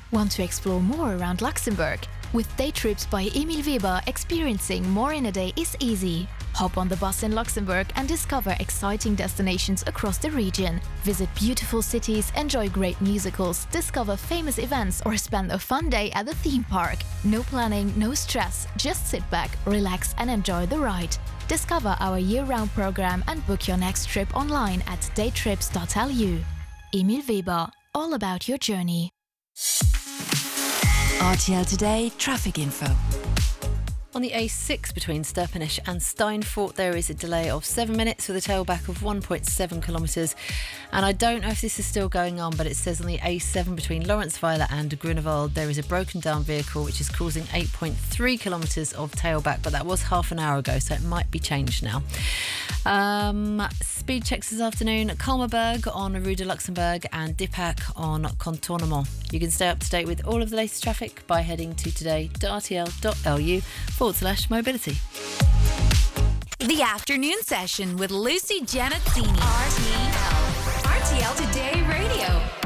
Want to explore more around Luxembourg? With Day Trips by Emil Weber, experiencing more in a day is easy. Hop on the bus in Luxembourg and discover exciting destinations across the region. Visit beautiful cities, enjoy great musicals, discover famous events, or spend a fun day at the theme park. No planning, no stress. Just sit back, relax, and enjoy the ride. Discover our year-round program and book your next trip online at daytrips.lu. Emil Weber, all about your journey. RTL Today traffic info. On the A6 between Sturpenish and Steinfort, there is a delay of 7 minutes with a tailback of 1.7 kilometres. And I don't know if this is still going on, but it says on the A7 between Lawrenceweiler and Grunewald, there is a broken down vehicle which is causing 8.3 kilometres of tailback, but that was half an hour ago, so it might be changed now. Speed checks this afternoon at Kalmerberg on Rue de Luxembourg and Dippac on Contournement. You can stay up to date with all of the latest traffic by heading to today.rtl.lu/mobility. The afternoon session with Lucy Janetzini. RTL Today Radio.